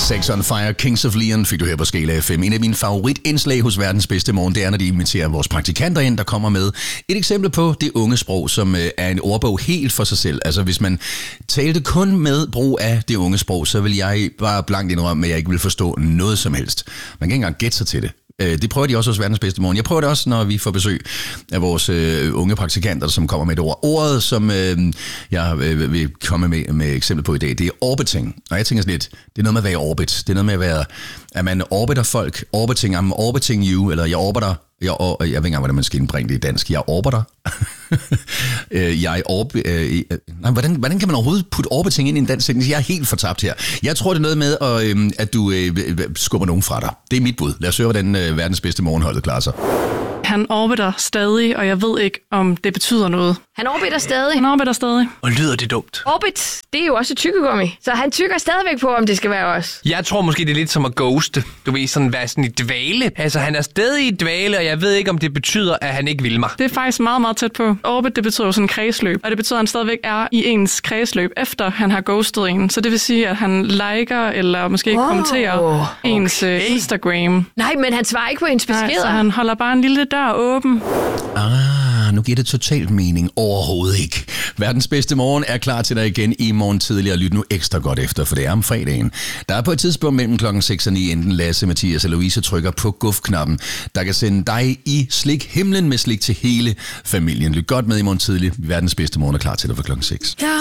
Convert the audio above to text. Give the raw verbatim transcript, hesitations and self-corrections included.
Sex on Fire, Kings of Leon fik du her på Skala F M. En af mine favoritindslag hos Verdens Bedste Morgen, det er, når de inviterer vores praktikanter ind, der kommer med et eksempel på det unge sprog, som er en ordbog helt for sig selv. Altså hvis man talte kun med brug af det unge sprog, så vil jeg bare blankt indrømme, at jeg ikke vil forstå noget som helst. Man kan ikke engang gætte sig til det. Det prøver de også hos Verdens Bedste Morgen. Jeg prøver det også, når vi får besøg af vores øh, unge praktikanter, som kommer med et ord. Ordet, som øh, jeg øh, vil komme med, med eksempel på i dag, det er orbiting. Og jeg tænker sådan lidt, det er noget med at være i orbit. Det er noget med at være, at man orbiter folk. Orbiting, I'm orbiting you, eller jeg orbiter. Jeg, or, jeg ved ikke engang, hvordan man skal indbringe det i dansk. Jeg orbiter. jeg orb, øh, nej, hvordan, hvordan kan man overhovedet putte orbiting ind i en dansk sætning? Jeg er helt fortabt her. Jeg tror, det er noget med, at, øh, at du øh, skubber nogen fra dig. Det er mit bud. Lad os høre, hvordan øh, Verdens Bedste Morgenholdet klarer sig. Han orbiter stadig, og jeg ved ikke, om det betyder noget. Han orbiter stadig. Han orbiter stadig. Og lyder det dumt? Orbit, det er jo også tykkegummi. Så han tykker stadigvæk på, om det skal være os. Jeg tror måske, det er lidt som at ghoste. Du ved, sådan være sådan i dvale. Altså, han er stadig i dvale, og jeg ved ikke, om det betyder, at han ikke vil mig. Det er faktisk meget, meget tæt på. Orbit, det betyder jo sådan en kredsløb. Og det betyder, at han stadigvæk er i ens kredsløb, efter han har ghostet en. Så det vil sige, at han liker, eller måske oh, kommenterer okay. ens uh, Instagram. Nej, men han svarer ikke på ens beskeder. Nej, så han holder bare en lille dør åben. Ah, nu giver det totalt mening. Overhovedet ikke. Verdens Bedste Morgen er klar til dig igen i morgen tidligere. Lyt nu ekstra godt efter, for det er om fredagen. Der er på et tidspunkt mellem klokken seks og ni, enten Lasse, Mathias og Louise trykker på guf-knappen, der kan sende dig i slik himlen med slik til hele familien. Lyt godt med i morgen tidlig. Verdens Bedste Morgen er klar til dig for klokken seks.